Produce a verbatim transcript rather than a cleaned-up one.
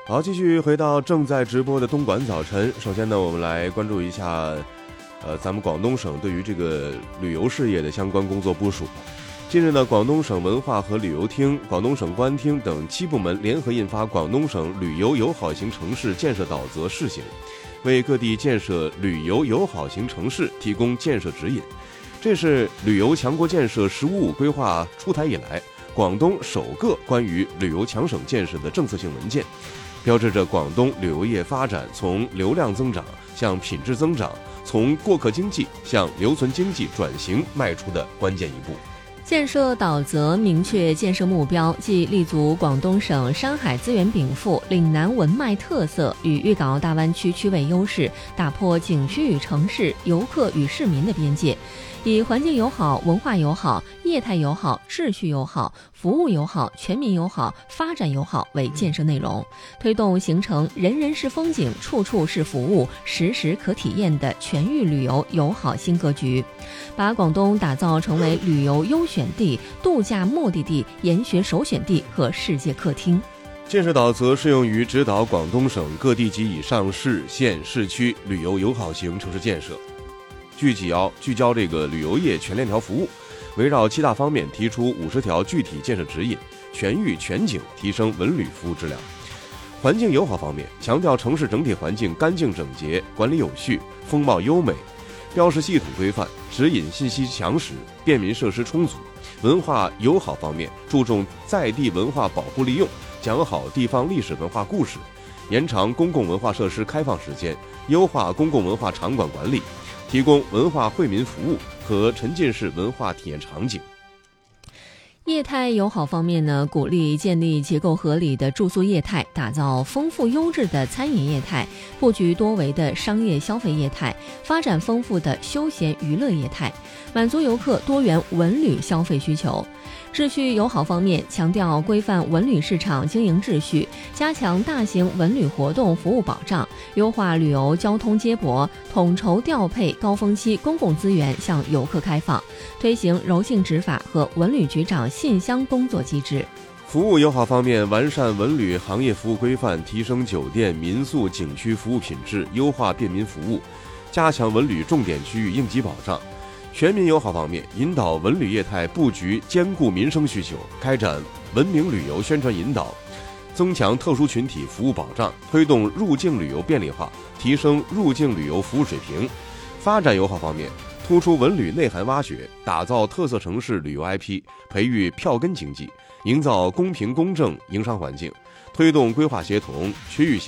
好，继续回到正在直播的东莞早晨。首先呢，我们来关注一下，呃，咱们广东省对于这个旅游事业的相关工作部署。近日呢，广东省文化和旅游厅、广东省公安厅等七部门联合印发《广东省旅游友好型城市建设导则（试行）》，为各地建设旅游友好型城市提供建设指引。这是旅游强国建设“十五五”规划出台以来，广东首个关于旅游强省建设的政策性文件，标志着广东旅游业发展从流量增长向品质增长，从过客经济向留存经济转型迈出的关键一步。 建设导则明确建设目标，即立足广东省山海资源禀赋、岭南文脉特色与粤港澳大湾区区位优势，打破景区与城市、游客与市民的边界，以环境友好、文化友好、业态友好、秩序友好、服务友好、全民友好、发展友好为建设内容，推动形成人人是风景、处处是服务、时时可体验的全域旅游友好新格局，把广东打造成为旅游优选地、度假目的地、研学首选地和世界客厅。 建设导则适用于指导广东省各地及以上市县市区旅游友好型城市建设，聚焦聚焦这个旅游业全链条服务，围绕七大方面提出五十条具体建设指引，全域全景提升文旅服务质量。环境友好方面，强调城市整体环境干净整洁、管理有序、风貌优美，标识系统规范，指引信息详实，便民设施充足。文化友好方面，注重在地文化保护利用，讲好地方历史文化故事，延长公共文化设施开放时间，优化公共文化场馆管理，提供文化惠民服务和沉浸式文化体验场景。 业态友好方面呢，鼓励建立结构合理的住宿业态，打造丰富优质的餐饮业态，布局多维的商业消费业态，发展丰富的休闲娱乐业态，满足游客多元文旅消费需求。秩序友好方面，强调规范文旅市场经营秩序，加强大型文旅活动服务保障，优化旅游交通接驳，统筹调配高峰期公共资源向游客开放，推行柔性执法和文旅局长信箱工作机制。 服务友好方面，完善文旅行业服务规范，提升酒店、民宿、景区服务品质，优化便民服务，加强文旅重点区域应急保障。全民友好方面，引导文旅业态布局兼顾民生需求，开展文明旅游宣传引导，增强特殊群体服务保障，推动入境旅游便利化，提升入境旅游服务水平。发展友好方面，突出文旅内涵挖掘，打造特色城市旅游 I P， 培育票根经济，营造公平公正营商环境，推动规划协同、区域